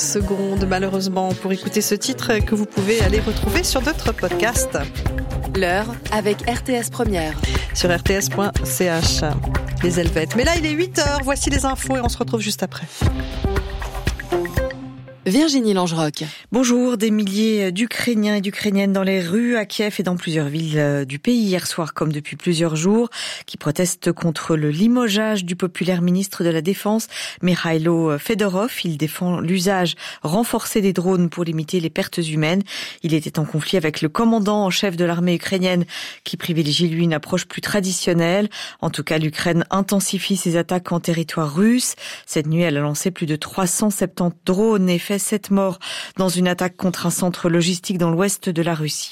secondes malheureusement pour écouter ce titre que vous pouvez aller retrouver sur d'autres podcasts. L'heure avec RTS Première. Sur rts.ch. Les Helvètes. Mais là il est 8h, voici les infos et on se retrouve juste après. Virginie Langerock. Bonjour, des milliers d'Ukrainiens et d'Ukrainiennes dans les rues à Kiev et dans plusieurs villes du pays hier soir comme depuis plusieurs jours qui protestent contre le limogeage du populaire ministre de la Défense Mikhailo Fedorov. Il défend l'usage renforcé des drones pour limiter les pertes humaines. Il était en conflit avec le commandant en chef de l'armée ukrainienne qui privilégie lui une approche plus traditionnelle. En tout cas, l'Ukraine intensifie ses attaques en territoire russe. Cette nuit, elle a lancé plus de 370 drones et fait 7 morts dans une attaque contre un centre logistique dans l'ouest de la Russie.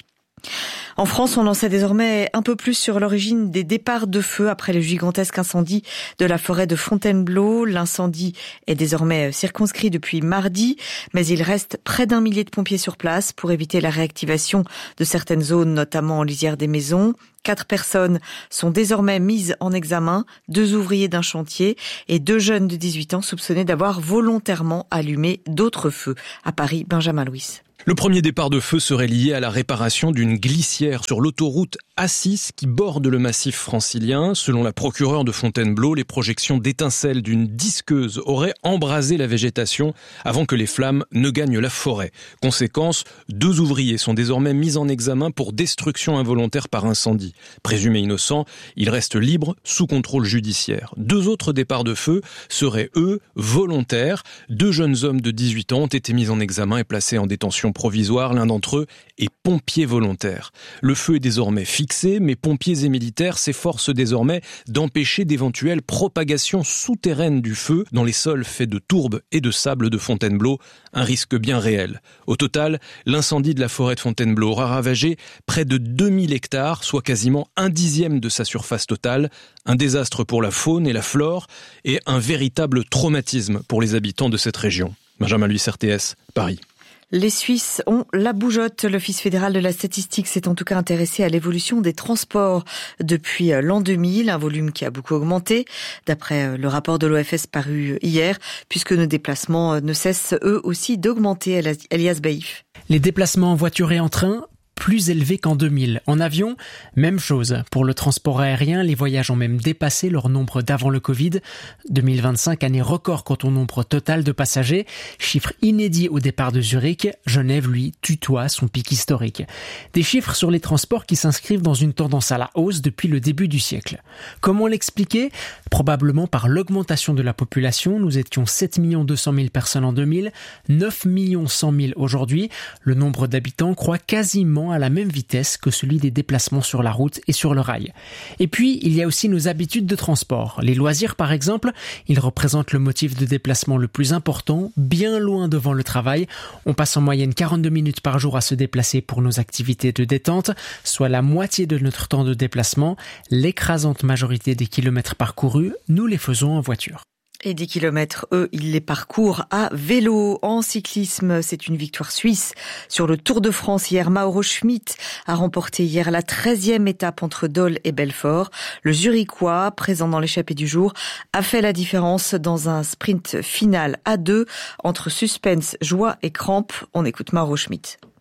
En France, on en sait désormais un peu plus sur l'origine des départs de feu après le gigantesque incendie de la forêt de Fontainebleau. L'incendie est désormais circonscrit depuis mardi, mais il reste près d'1 millier de pompiers sur place pour éviter la réactivation de certaines zones, notamment en lisière des maisons. 4 personnes sont désormais mises en examen, 2 ouvriers d'un chantier et 2 jeunes de 18 ans soupçonnés d'avoir volontairement allumé d'autres feux. À Paris, Benjamin Louis. Le premier départ de feu serait lié à la réparation d'une glissière sur l'autoroute A6 qui borde le massif francilien. Selon la procureure de Fontainebleau, les projections d'étincelles d'une disqueuse auraient embrasé la végétation avant que les flammes ne gagnent la forêt. Conséquence, 2 ouvriers sont désormais mis en examen pour destruction involontaire par incendie. Présumés innocents, ils restent libres sous contrôle judiciaire. 2 autres départs de feu seraient, eux, volontaires. 2 jeunes hommes de 18 ans ont été mis en examen et placés en détention provisoire. L'un d'entre eux est pompier volontaire. Le feu est désormais fixé, mais pompiers et militaires s'efforcent désormais d'empêcher d'éventuelles propagations souterraines du feu dans les sols faits de tourbe et de sable de Fontainebleau, un risque bien réel. Au total, l'incendie de la forêt de Fontainebleau aura ravagé près de 2000 hectares, soit quasiment 1/10 de sa surface totale. Un désastre pour la faune et la flore et un véritable traumatisme pour les habitants de cette région. Benjamin Louis, RTS, Paris. Les Suisses ont la bougeotte. L'Office fédéral de la statistique s'est en tout cas intéressé à l'évolution des transports depuis l'an 2000, un volume qui a beaucoup augmenté, d'après le rapport de l'OFS paru hier, puisque nos déplacements ne cessent eux aussi d'augmenter. Elias Baïf. Les déplacements en voiture et en train, plus élevé qu'en 2000. En avion, même chose. Pour le transport aérien, les voyages ont même dépassé leur nombre d'avant le Covid. 2025, année record quant au nombre total de passagers. Chiffre inédit au départ de Zurich. Genève, lui, tutoie son pic historique. Des chiffres sur les transports qui s'inscrivent dans une tendance à la hausse depuis le début du siècle. Comment l'expliquer ? Probablement par l'augmentation de la population. Nous étions 7 200 000 personnes en 2000, 9 100 000 aujourd'hui. Le nombre d'habitants croît quasiment à la même vitesse que celui des déplacements sur la route et sur le rail. Et puis, il y a aussi nos habitudes de transport. Les loisirs, par exemple, ils représentent le motif de déplacement le plus important, bien loin devant le travail. On passe en moyenne 42 minutes par jour à se déplacer pour nos activités de détente, soit la moitié de notre temps de déplacement. L'écrasante majorité des kilomètres parcourus, nous les faisons en voiture. Et 10 kilomètres, eux, ils les parcourent à vélo. En cyclisme, c'est une victoire suisse. Sur le Tour de France, hier, Mauro Schmid a remporté hier la 13e étape entre Dole et Belfort. Le Zurichois, présent dans l'échappée du jour, a fait la différence dans un sprint final à 2 entre suspense, joie et crampe. On écoute Mauro Schmid.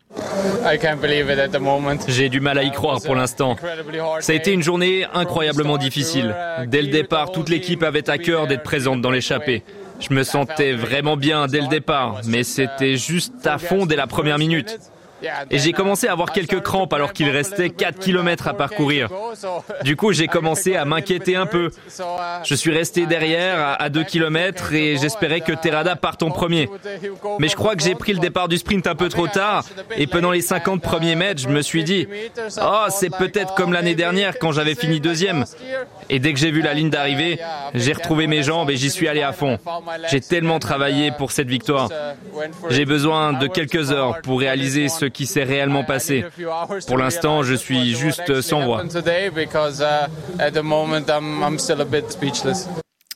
J'ai du mal à y croire pour l'instant. Ça a été une journée incroyablement difficile. Dès le départ, toute l'équipe avait à cœur d'être présente dans l'échappée. Je me sentais vraiment bien dès le départ, mais c'était juste à fond dès la première minute. Et j'ai commencé à avoir quelques crampes alors qu'il restait 4 km à parcourir. Du coup, j'ai commencé à m'inquiéter un peu. Je suis resté derrière à 2 km et j'espérais que Terrada parte en premier. Mais je crois que j'ai pris le départ du sprint un peu trop tard et pendant les 50 premiers mètres, je me suis dit « Oh, c'est peut-être comme l'année dernière quand j'avais fini 2e ». Et dès que j'ai vu la ligne d'arrivée, j'ai retrouvé mes jambes et j'y suis allé à fond. J'ai tellement travaillé pour cette victoire. J'ai besoin de quelques heures pour réaliser ce qui s'est réellement passé. Pour l'instant, je suis juste sans voix.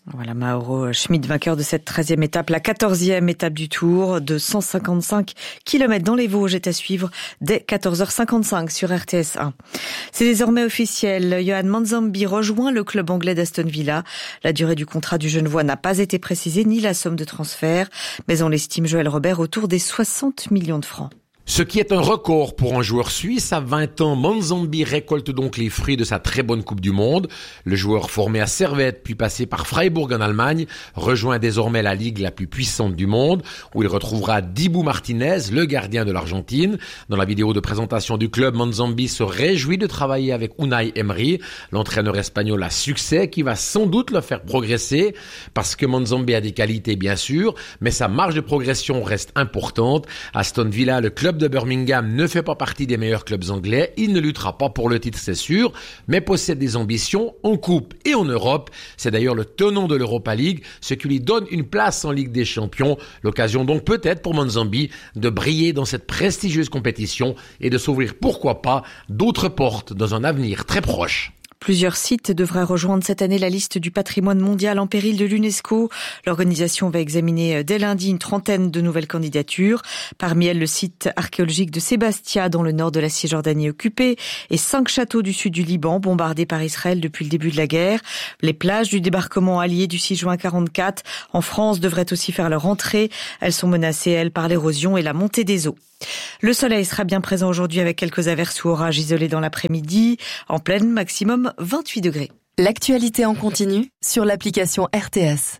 Voilà, Mauro Schmid, vainqueur de cette 13e étape, la 14e étape du Tour de 155 km dans les Vosges est à suivre dès 14h55 sur RTS 1. C'est désormais officiel, Johan Manzambi rejoint le club anglais d'Aston Villa. La durée du contrat du Genevois n'a pas été précisée, ni la somme de transfert, mais on l'estime, Joël Robert, autour des 60 millions de francs. Ce qui est un record pour un joueur suisse. À 20 ans, Manzambi récolte donc les fruits de sa très bonne Coupe du Monde. Le joueur formé à Servette, puis passé par Freiburg en Allemagne, rejoint désormais la ligue la plus puissante du monde, où il retrouvera Dibu Martinez, le gardien de l'Argentine. Dans la vidéo de présentation du club, Manzambi se réjouit de travailler avec Unai Emery, l'entraîneur espagnol à succès, qui va sans doute le faire progresser, parce que Manzambi a des qualités bien sûr, mais sa marge de progression reste importante. Aston Villa, le club de Birmingham, ne fait pas partie des meilleurs clubs anglais. Il ne luttera pas pour le titre, c'est sûr, mais possède des ambitions en Coupe et en Europe. C'est d'ailleurs le tenant de l'Europa League, ce qui lui donne une place en Ligue des Champions. L'occasion donc peut-être pour Manzambi de briller dans cette prestigieuse compétition et de s'ouvrir, pourquoi pas, d'autres portes dans un avenir très proche. Plusieurs sites devraient rejoindre cette année la liste du patrimoine mondial en péril de l'UNESCO. L'organisation va examiner dès lundi une trentaine de nouvelles candidatures. Parmi elles, le site archéologique de Sébastia, dans le nord de la Cisjordanie occupée, et 5 châteaux du sud du Liban, bombardés par Israël depuis le début de la guerre. Les plages du débarquement allié du 6 juin 1944 en France devraient aussi faire leur entrée. Elles sont menacées, elles, par l'érosion et la montée des eaux. Le soleil sera bien présent aujourd'hui avec quelques averses ou orages isolés dans l'après-midi. En pleine, maximum 28 degrés. L'actualité en continu sur l'application RTS.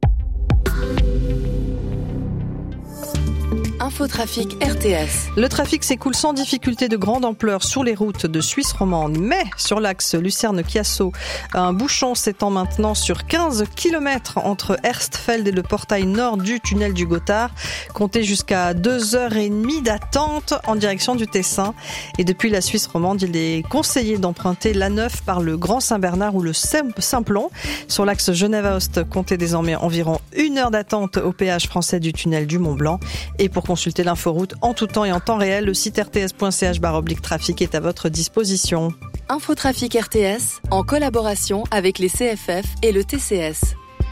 Infotrafic RTS. Le trafic s'écoule sans difficulté de grande ampleur sur les routes de Suisse romande, mais sur l'axe Lucerne-Chiasso, un bouchon s'étend maintenant sur 15 km entre Erstfeld et le portail nord du tunnel du Gothard. Comptez jusqu'à 2h30 d'attente en direction du Tessin. Et depuis la Suisse romande, il est conseillé d'emprunter l'A9 par le Grand Saint-Bernard ou le Simplon. Sur l'axe Genève-Aoste, comptez désormais environ 1 heure d'attente au péage français du tunnel du Mont-Blanc. Et pour consulter l'inforoute en tout temps et en temps réel, le site rts.ch/trafic est à votre disposition. Infotrafic RTS en collaboration avec les CFF et le TCS.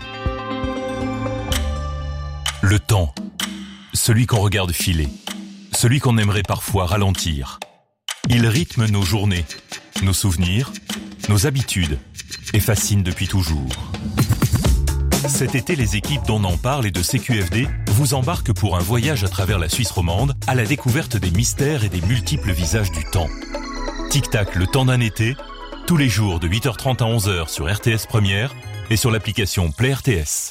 Le temps, celui qu'on regarde filer, celui qu'on aimerait parfois ralentir. Il rythme nos journées, nos souvenirs, nos habitudes et fascine depuis toujours. Cet été, les équipes d'On en parle et de CQFD vous embarquent pour un voyage à travers la Suisse romande à la découverte des mystères et des multiples visages du temps. Tic-tac, le temps d'un été, tous les jours de 8h30 à 11h sur RTS Première et sur l'application Play RTS.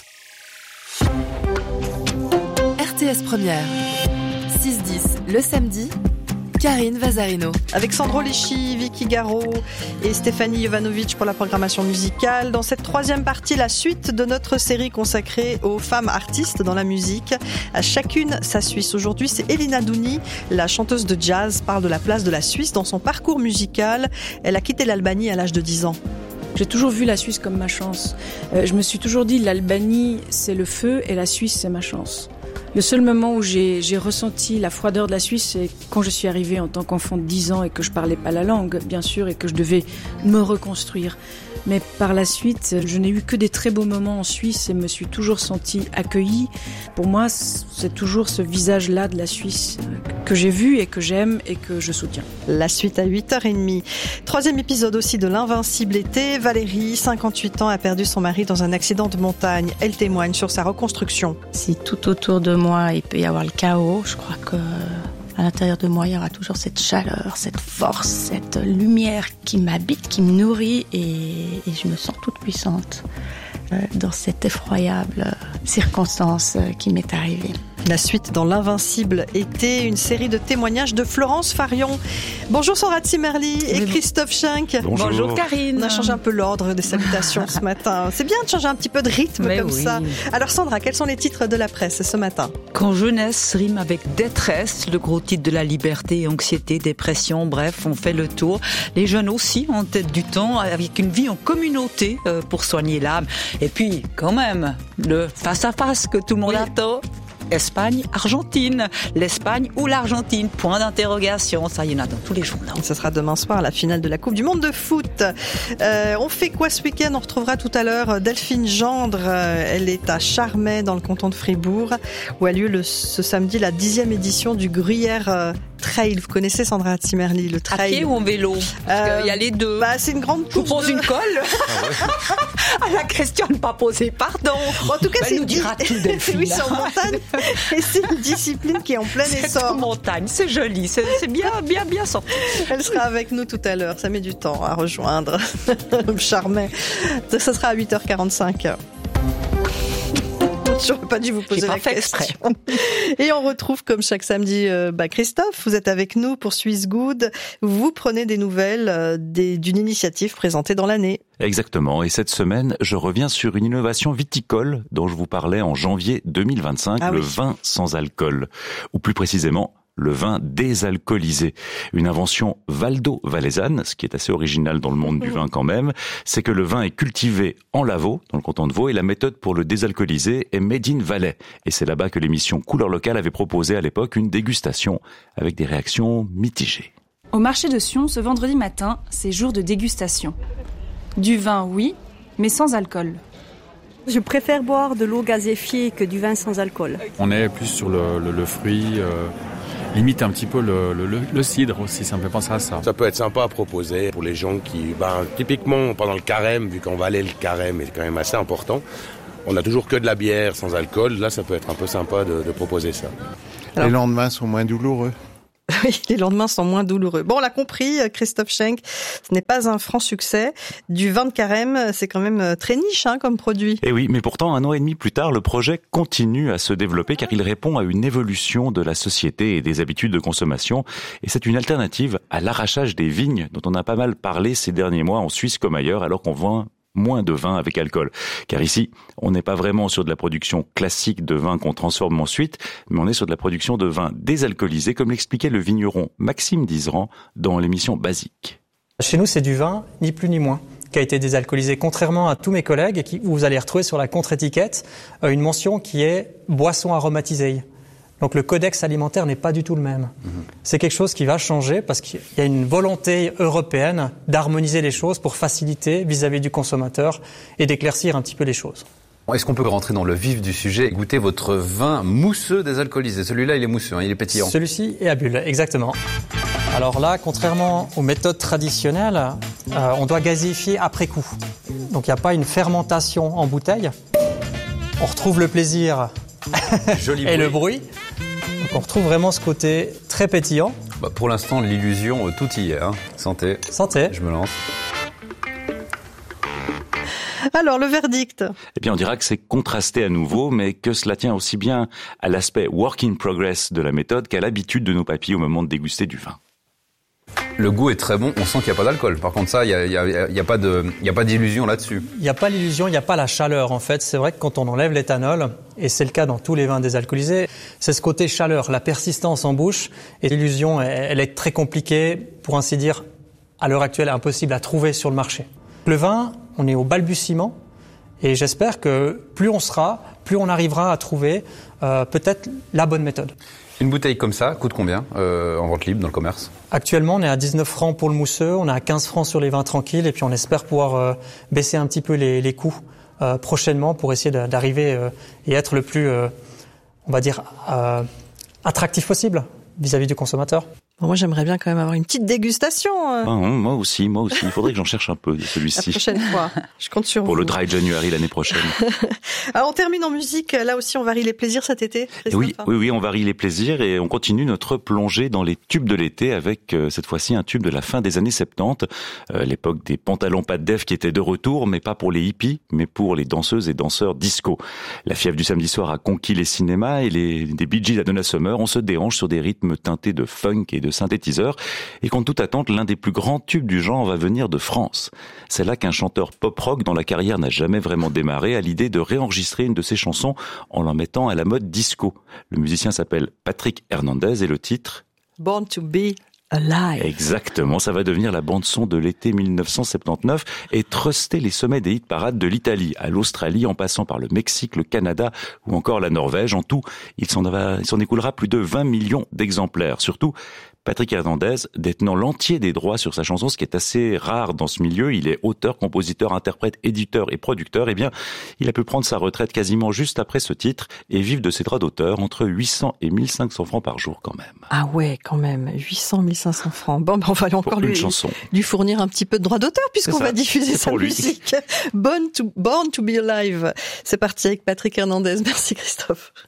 RTS Première, 6-10 le samedi, Karine Vazarino. Avec Sandro Lechy, Vicky Garot et Stéphanie Jovanovic pour la programmation musicale. Dans cette troisième partie, la suite de notre série consacrée aux femmes artistes dans la musique. À chacune sa Suisse. Aujourd'hui, c'est Elina Douni, la chanteuse de jazz, parle de la place de la Suisse dans son parcours musical. Elle a quitté l'Albanie à l'âge de 10 ans. J'ai toujours vu la Suisse comme ma chance. Je me suis toujours dit, l'Albanie, c'est le feu et la Suisse, c'est ma chance. Le seul moment où j'ai ressenti la froideur de la Suisse, c'est quand je suis arrivée en tant qu'enfant de 10 ans et que je parlais pas la langue, bien sûr, et que je devais me reconstruire. Mais par la suite, je n'ai eu que des très beaux moments en Suisse et me suis toujours sentie accueillie. Pour moi, c'est toujours ce visage-là de la Suisse que j'ai vu et que j'aime et que je soutiens. La suite à 8h30. Troisième épisode aussi de l'Invincible été. Valérie, 58 ans, a perdu son mari dans un accident de montagne. Elle témoigne sur sa reconstruction. Si tout autour de moi, il peut y avoir le chaos, je crois que à l'intérieur de moi, il y aura toujours cette chaleur, cette force, cette lumière qui m'habite, qui me nourrit et je me sens toute puissante dans cette effroyable circonstance qui m'est arrivée. La suite dans l'Invincible été, une série de témoignages de Florence Farion. Bonjour Sandra Zimmerli et Christophe Schenk. Bonjour Karine. On a changé un peu l'ordre des salutations ce matin. C'est bien de changer un petit peu de rythme ça. Alors Sandra, quels sont les titres de la presse ce matin? Quand jeunesse rime avec détresse, le gros titre de La Liberté, anxiété, dépression, bref, on fait le tour. Les jeunes aussi en tête du temps, avec une vie en communauté pour soigner l'âme. Et puis, quand même, le face-à-face que tout le monde attend. Espagne, Argentine. L'Espagne ou l'Argentine, point d'interrogation. Ça, il y en a dans tous les journaux. Ce sera demain soir, la finale de la Coupe du Monde de foot. On fait quoi ce week-end? On retrouvera tout à l'heure Delphine Gendre. Elle est à Charmey, dans le canton de Fribourg, où a lieu ce samedi la 10e édition du Gruyère Trail. Vous connaissez, Sandra Zimmerli, le trail? À pied ou en vélo? Parce qu'il y a les deux. C'est une grande course. Je vous pose une colle. À la question ne pas poser, pardon. En tout cas, elle nous dira tout, Delphine. Oui, c'est en montagne. Et c'est une discipline qui est en plein essor. C'est en montagne, c'est joli, c'est bien sorti. Elle sera avec nous tout à l'heure. Ça met du temps à rejoindre Charmey. Ça sera à 8h45. J'aurais pas dû vous poser la question. Et on retrouve comme chaque samedi Christophe, vous êtes avec nous pour Swiss Good. Vous prenez des nouvelles d'une initiative présentée dans l'année. Exactement, et cette semaine, je reviens sur une innovation viticole dont je vous parlais en janvier 2025, vin sans alcool, ou plus précisément le vin désalcoolisé. Une invention valdo-valaisanne, ce qui est assez original dans le monde du vin quand même, c'est que le vin est cultivé en Lavaux, dans le canton de Vaud, et la méthode pour le désalcooliser est made in Valais. Et c'est là-bas que l'émission Couleur Locale avait proposé à l'époque une dégustation avec des réactions mitigées. Au marché de Sion, ce vendredi matin, c'est jour de dégustation. Du vin, oui, mais sans alcool. Je préfère boire de l'eau gazéfiée que du vin sans alcool. On est plus sur le fruit, limite un petit peu le cidre aussi, ça me fait penser à ça. Ça peut être sympa à proposer pour les gens qui, typiquement pendant le carême, vu qu'en Valais le carême est quand même assez important, on a toujours que de la bière sans alcool, là ça peut être un peu sympa de proposer ça. Les lendemains sont moins douloureux. Oui, les lendemains sont moins douloureux. Bon, on l'a compris, Christophe Schenk, ce n'est pas un franc succès. Du vin de carême, c'est quand même très niche comme produit. Et oui, mais pourtant, 1 an et demi plus tard, le projet continue à se développer car il répond à une évolution de la société et des habitudes de consommation. Et c'est une alternative à l'arrachage des vignes dont on a pas mal parlé ces derniers mois en Suisse comme ailleurs, alors qu'on voit moins de vin avec alcool. Car ici, on n'est pas vraiment sur de la production classique de vin qu'on transforme ensuite, mais on est sur de la production de vin désalcoolisé, comme l'expliquait le vigneron Maxime Dizeran dans l'émission Basique. Chez nous, c'est du vin, ni plus ni moins, qui a été désalcoolisé, contrairement à tous mes collègues, et vous allez retrouver sur la contre-étiquette une mention qui est « boisson aromatisée ». Donc le codex alimentaire n'est pas du tout le même. C'est quelque chose qui va changer parce qu'il y a une volonté européenne d'harmoniser les choses pour faciliter vis-à-vis du consommateur et d'éclaircir un petit peu les choses. Est-ce qu'on peut rentrer dans le vif du sujet et goûter votre vin mousseux désalcoolisé? Celui-là, il est mousseux, il est pétillant. Celui-ci est à bulles, exactement. Alors là, contrairement aux méthodes traditionnelles, on doit gazéifier après coup. Donc il n'y a pas une fermentation en bouteille. On retrouve le plaisir et le bruit. Donc on retrouve vraiment ce côté très pétillant. Pour l'instant, l'illusion, tout y est. Santé. Santé. Je me lance. Alors, le verdict? Eh bien, on dira que c'est contrasté à nouveau, mais que cela tient aussi bien à l'aspect work in progress de la méthode qu'à l'habitude de nos papilles au moment de déguster du vin. Le goût est très bon, on sent qu'il n'y a pas d'alcool. Par contre, ça, il n'y a pas d'illusion là-dessus. Il n'y a pas l'illusion, il n'y a pas la chaleur. En fait, c'est vrai que quand on enlève l'éthanol, et c'est le cas dans tous les vins désalcoolisés, c'est ce côté chaleur, la persistance en bouche. Et l'illusion, elle est très compliquée, pour ainsi dire, à l'heure actuelle, impossible à trouver sur le marché. Le vin, on est au balbutiement, et j'espère que plus on sera, plus on arrivera à trouver peut-être la bonne méthode. Une bouteille comme ça coûte combien en vente libre dans le commerce? Actuellement, on est à 19 francs pour le mousseux, on est à 15 francs sur les vins tranquilles et puis on espère pouvoir baisser un petit peu les coûts prochainement pour essayer d'arriver et être le plus, on va dire, attractif possible vis-à-vis du consommateur. Bon, moi, j'aimerais bien quand même avoir une petite dégustation. Moi aussi. Il faudrait que j'en cherche un peu de celui-ci. La prochaine fois. Je compte sur vous. Pour le Dry January l'année prochaine. Alors, on termine en musique. Là aussi, on varie les plaisirs cet été, Christophe. Oui, on varie les plaisirs et on continue notre plongée dans les tubes de l'été avec cette fois-ci un tube de la fin des années 70. L'époque des pantalons pas de def qui étaient de retour, mais pas pour les hippies, mais pour les danseuses et danseurs disco. La fièvre du samedi soir a conquis les cinémas et des Bee Gees à Donna Summer, on se déhanche sur des rythmes teintés de funk et de synthétiseurs, et contre toute attente, l'un des plus grands tubes du genre va venir de France. C'est là qu'un chanteur pop-rock dont la carrière n'a jamais vraiment démarré a l'idée de réenregistrer une de ses chansons en l'en mettant à la mode disco. Le musicien s'appelle Patrick Hernandez et le titre Born to be Alive. Exactement, ça va devenir la bande-son de l'été 1979 et truster les sommets des hit-parades de l'Italie à l'Australie en passant par le Mexique, le Canada ou encore la Norvège. En tout, il s'en écoulera plus de 20 millions d'exemplaires. Surtout, Patrick Hernandez détenant l'entier des droits sur sa chanson, ce qui est assez rare dans ce milieu. Il est auteur, compositeur, interprète, éditeur et producteur. Eh bien, il a pu prendre sa retraite quasiment juste après ce titre et vivre de ses droits d'auteur entre 800 et 1500 francs par jour quand même. Ah ouais, quand même. 800, 1500 francs. Bon, on va aller encore lui fournir un petit peu de droits d'auteur puisqu'on va diffuser sa musique. Born to be Alive. C'est parti avec Patrick Hernandez. Merci Christophe.